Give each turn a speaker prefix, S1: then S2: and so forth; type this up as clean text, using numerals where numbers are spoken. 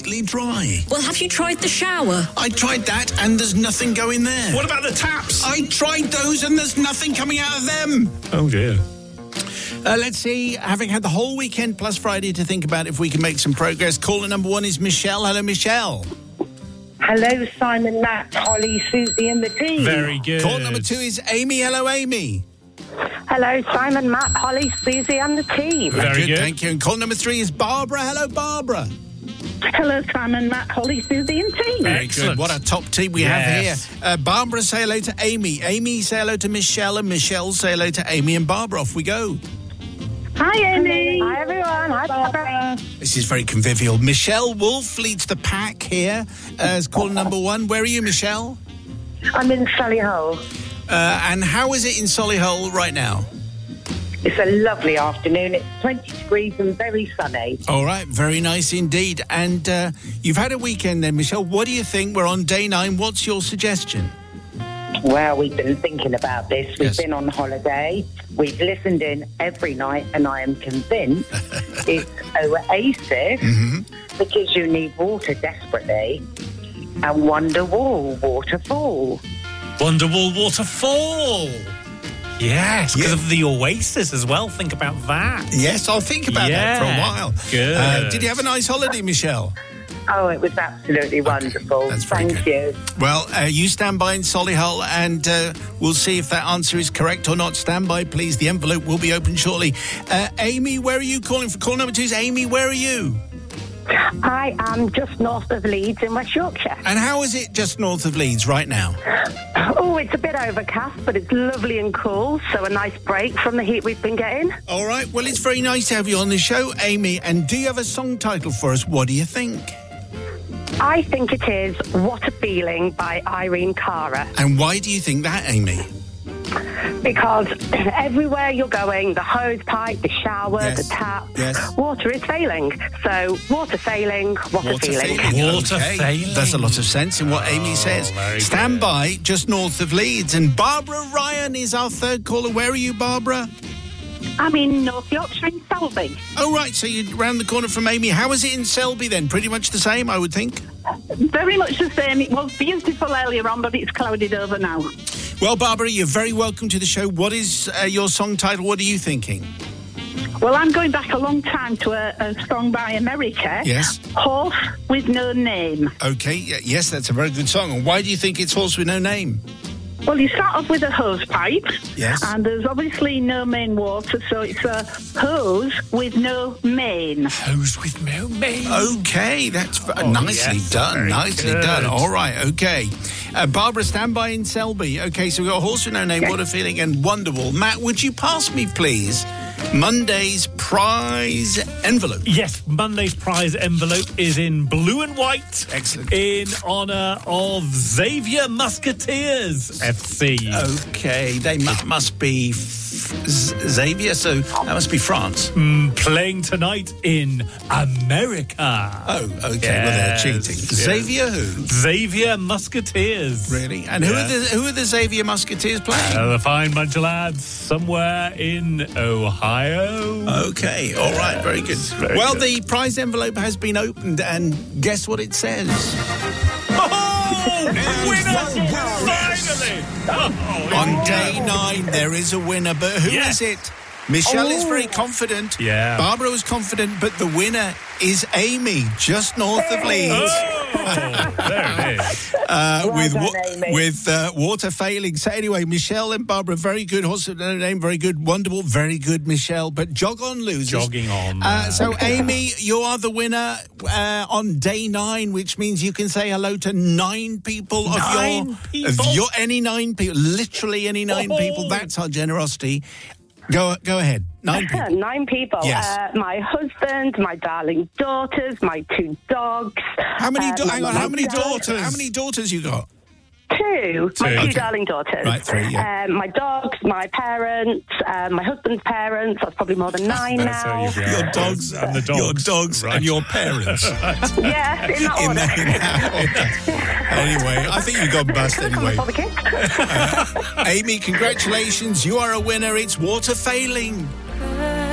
S1: completely dry.
S2: Well, have you tried the shower?
S1: I tried that and there's nothing going there.
S3: What about the taps?
S1: I tried those and there's nothing coming out of them.
S3: Oh, dear.
S1: Let's see, having had the whole weekend plus Friday to think about if we can make some progress. Caller number 1 is Michelle. Hello, Michelle.
S4: Hello, Simon, Matt, Holly, Susie and the team.
S3: Very good.
S1: Caller number 2 is Amy. Hello, Amy.
S4: Hello, Simon, Matt, Holly, Susie and the team.
S3: Very good.
S1: Thank you. And caller number 3 is Barbara. Hello, Barbara.
S4: Hello, Simon, Matt, Holly, Susie and team.
S1: Very
S3: Excellent.
S1: good. What a top team we have here. Barbara, say hello to Amy. Amy, say hello to Michelle. And Michelle, say hello to Amy. And Barbara, off we go.
S4: Hi, Amy. Hi, everyone. Hi, Barbara.
S1: This is very convivial. Michelle Wolf leads the pack here as caller number 1. Where are you, Michelle?
S4: I'm in Solihull.
S1: And how is it in Solihull right now?
S4: It's a lovely afternoon. It's 20 degrees and very sunny.
S1: All right, very nice indeed. And you've had a weekend then, Michelle. What do you think? We're on day 9. What's your suggestion?
S4: Well, we've been thinking about this. We've
S1: Yes.
S4: been on holiday. We've listened in every night, and I am convinced it's Oasis because you need water desperately, and Wonderwall Waterfall.
S3: Wonderwall Waterfall. Yes, because
S1: Yeah.
S3: of the Oasis as well. Think about that.
S1: Yes, I'll think about that for a while.
S3: Good.
S1: Did you have a nice holiday, Michelle?
S4: Oh, it was absolutely wonderful.
S1: that's very
S4: Thank
S1: good.
S4: you.
S1: Well, you stand by in Solihull and we'll see if that answer is correct or not. Stand by, please. The envelope will be open shortly. Amy, where are you calling from? Call number 2 is Amy. Where are you?
S4: I am just north of Leeds in West Yorkshire.
S1: And how is it just north of Leeds right now?
S4: Oh, it's a bit overcast, but it's lovely and cool, so a nice break from the heat we've been getting.
S1: All right. Well, it's very nice to have you on the show, Amy. And do you have a song title for us? What do you think?
S4: I think it is What a Feeling by Irene Cara,
S1: And why do you think that, Amy?
S4: because everywhere you're going, the hose pipe, the shower,
S1: Yes.
S4: the tap,
S1: Yes.
S4: water is failing. So, water failing, what a feeling.
S3: Water failing.
S1: There's a lot of sense in what Amy says.
S3: very
S1: Stand
S3: good.
S1: by, just north of Leeds. And Barbara Ryan is our third caller. Where are you, Barbara?
S4: I'm in North Yorkshire in Selby.
S1: Oh, right, so you're round the corner from Amy. How is it in Selby then? Pretty much the same, I would think.
S4: Very much the same. It was beautiful earlier on, but it's clouded over now.
S1: Well, Barbara, you're very welcome to the show. What is your song title? What are you thinking?
S4: Well, I'm going back a long time to a song by America.
S1: Yes.
S4: Horse with No Name.
S1: Okay, yes, that's a very good song. And why do you think it's Horse with No Name?
S4: Well, you start off with a hose pipe.
S1: Yes.
S4: And there's obviously no main water, so it's a hose with no main.
S3: Hose with no main.
S1: Okay, that's nicely
S3: yes,
S1: done.
S3: very
S1: Nicely
S3: good.
S1: done. All right, okay. Barbara, stand by in Selby. Okay, so we've got Horse with No Name, What a Feeling, and Wonderwall. Matt, would you pass me, please, Monday's prize envelope?
S3: Yes, Monday's prize envelope is in blue and white.
S1: Excellent.
S3: In honour of Xavier Musketeers FC.
S1: Okay, they must be Xavier, so that must be France.
S3: Playing tonight in America.
S1: Oh, okay, well, they're
S3: Yes,
S1: cheating.
S3: yes.
S1: Xavier who?
S3: Xavier Musketeers.
S1: Really? And
S3: Yeah.
S1: who are the Xavier Musketeers playing?
S3: A fine bunch of lads somewhere in Ohio.
S1: Okay, all right, very good.
S3: Very
S1: Well,
S3: good.
S1: the prize envelope has been opened, and guess what it says?
S3: Oh, winner! Finally! Oh,
S1: On day 9, there is a winner, but who
S3: Yes.
S1: is it? Michelle is very confident.
S3: Yeah.
S1: Barbara was confident, but the winner is Amy, just north of Leeds.
S3: Oh, there it is.
S1: With water failing. So anyway, Michelle and Barbara, very good. Horse with No Name, very good. Wonderful, very good, Michelle. But jog on, losers.
S3: Jogging on.
S1: So Amy, you are the winner on day 9, which means you can say hello to 9 people of your any 9 people, literally any 9 people. That's our generosity. Go ahead. 9 people.
S4: 9 people.
S1: Yes.
S4: My husband, my darling daughters, my 2 dogs.
S1: How many?
S4: my mum
S1: how
S4: and
S1: many
S4: dad.
S1: daughters? How many daughters you got?
S4: 2. My 2
S1: Okay.
S4: darling daughters.
S1: Right, 3, yeah.
S4: My dogs, my parents, my husband's parents. That's probably more than 9 now.
S1: Your dogs,
S3: and the dogs.
S1: Your dogs
S3: Right.
S1: and your parents.
S4: Yes, in that order.
S1: Anyway, I think you got bust anyway.
S4: For the kids.
S1: Amy, congratulations. You are a winner. It's water failing.